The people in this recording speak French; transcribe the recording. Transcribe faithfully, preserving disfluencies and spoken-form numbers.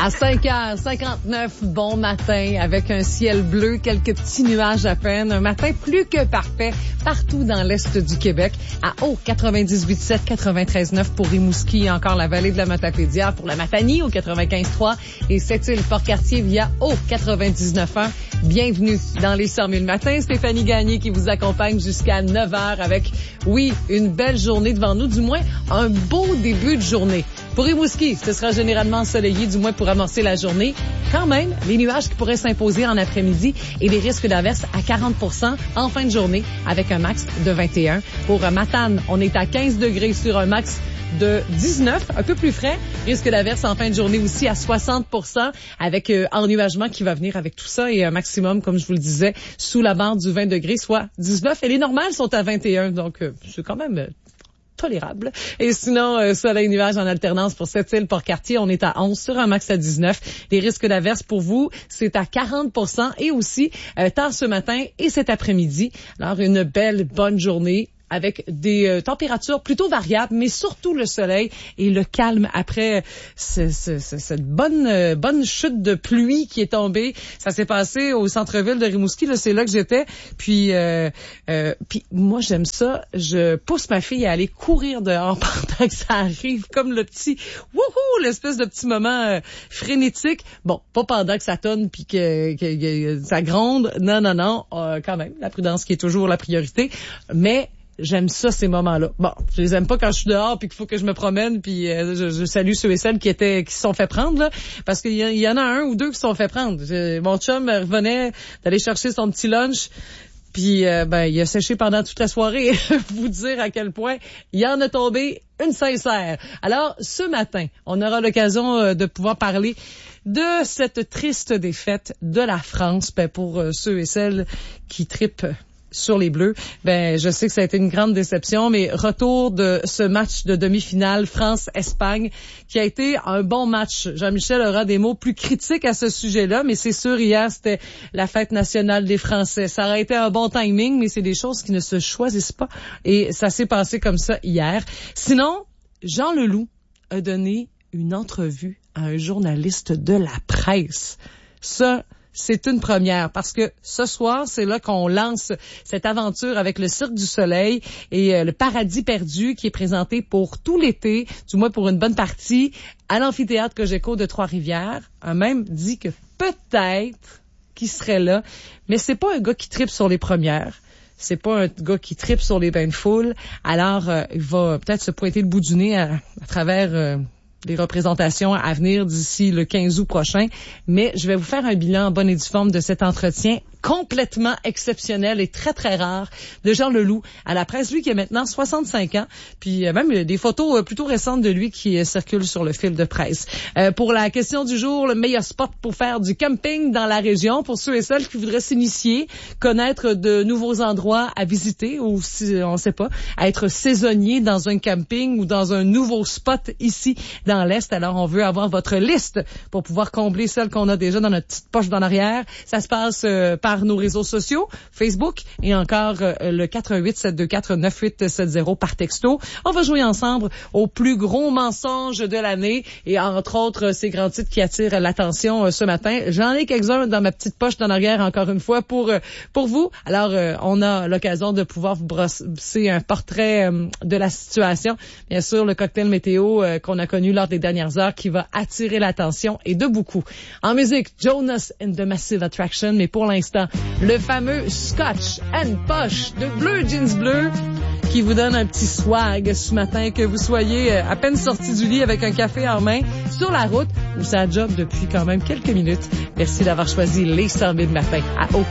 À cinq heures cinquante-neuf, bon matin, avec un ciel bleu, quelques petits nuages à peine. Un matin plus que parfait partout dans l'est du Québec. À Haut, quatre-vingt-dix-huit sept, quatre-vingt-treize neuf pour Rimouski et encore la vallée de la Matapédia. Pour la Matanie, au quatre-vingt-quinze trois. Et Sept-Îles-Port-Cartier via Haut, quatre-vingt-dix-neuf un. Bienvenue dans les cent mille matins. Stéphanie Gagné qui vous accompagne jusqu'à neuf heures avec, oui, une belle journée devant nous. Du moins, un beau début de journée. Pour Rimouski, ce sera généralement ensoleillé, du moins pour amorcer la journée. Quand même, les nuages qui pourraient s'imposer en après-midi et les risques d'averses à quarante pour cent en fin de journée avec un max de vingt et un. Pour Matane, on est à quinze degrés sur un max de dix-neuf, un peu plus frais. Risque d'averse en fin de journée aussi à soixante pour cent avec euh, ennuagement qui va venir avec tout ça et un maximum, comme je vous le disais, sous la barre du vingt degrés, soit dix-neuf. Et les normales sont à vingt et un, donc euh, c'est quand même... Euh, tolérable. Et sinon, euh, soleil nuages en alternance pour Sept-Îles-Port-Cartier. On est à onze sur un max à dix-neuf. Les risques d'averse pour vous, c'est à quarante pour cent et aussi euh, tard ce matin et cet après-midi. Alors, une belle, bonne journée avec des euh, températures plutôt variables, mais surtout le soleil et le calme après ce, ce, ce, cette bonne euh, bonne chute de pluie qui est tombée. Ça s'est passé au centre-ville de Rimouski, là, c'est là que j'étais. Puis, euh, euh, puis moi, j'aime ça. Je pousse ma fille à aller courir dehors pendant que ça arrive, comme le petit wouhou, l'espèce de petit moment euh, frénétique. Bon, pas pendant que ça tonne puis que, que, que ça gronde. Non, non, non. Euh, quand même, la prudence qui est toujours la priorité. Mais j'aime ça, ces moments-là. Bon, je les aime pas quand je suis dehors puis qu'il faut que je me promène puis euh, je, je salue ceux et celles qui étaient qui se sont fait prendre là, parce qu'il y, y en a un ou deux qui se sont fait prendre. Je, mon chum revenait d'aller chercher son petit lunch. Puis euh, ben il a séché pendant toute la soirée. Vous dire à quel point il en a tombé une sincère. Alors ce matin, on aura l'occasion euh, de pouvoir parler de cette triste défaite de la France, ben, pour euh, ceux et celles qui tripent sur les Bleus. Ben, je sais que ça a été une grande déception, mais retour de ce match de demi-finale France-Espagne qui a été un bon match. Jean-Michel aura des mots plus critiques à ce sujet-là, mais c'est sûr, hier, c'était la fête nationale des Français. Ça aurait été un bon timing, mais c'est des choses qui ne se choisissent pas et ça s'est passé comme ça hier. Sinon, Jean Leloup a donné une entrevue à un journaliste de la presse. Ça, c'est une première parce que ce soir, c'est là qu'on lance cette aventure avec le Cirque du Soleil et euh, le Paradis perdu qui est présenté pour tout l'été, du moins pour une bonne partie, à l'amphithéâtre Cogeco de Trois-Rivières. A même dit que peut-être qu'il serait là, mais c'est pas un gars qui tripe sur les premières. C'est pas un gars qui tripe sur les bains de foule. Alors, euh, il va peut-être se pointer le bout du nez à, à travers... Euh, des représentations à venir d'ici le quinze août prochain. Mais je vais vous faire un bilan en bonne et due forme de cet entretien complètement exceptionnel et très, très rare de Jean Leloup à la presse. Lui qui a maintenant soixante-cinq ans, puis même des photos plutôt récentes de lui qui circulent sur le fil de presse. Euh, pour la question du jour, le meilleur spot pour faire du camping dans la région, pour ceux et celles qui voudraient s'initier, connaître de nouveaux endroits à visiter ou, si on sait pas, à être saisonnier dans un camping ou dans un nouveau spot ici dans l'Est. Alors, on veut avoir votre liste pour pouvoir combler celle qu'on a déjà dans notre petite poche d'en arrière. Ça se passe euh, par nos réseaux sociaux, Facebook et encore euh, le quatre un huit, sept deux quatre, neuf huit sept zéro par texto. On va jouer ensemble au plus gros mensonge de l'année et entre autres ces grands titres qui attirent l'attention euh, ce matin. J'en ai quelques-uns dans ma petite poche d'en arrière encore une fois pour euh, pour vous. Alors euh, on a l'occasion de pouvoir vous brosser un portrait euh, de la situation. Bien sûr, le cocktail météo euh, qu'on a connu lors des dernières heures qui va attirer l'attention et de beaucoup. En musique, Jonas and the Massive Attraction, mais pour l'instant, le fameux Scotch and Posh de Bleu Jeans Bleu qui vous donne un petit swag ce matin, que vous soyez à peine sorti du lit avec un café en main, sur la route ou ça job depuis quand même quelques minutes. Merci d'avoir choisi les cent mille matins à Haut.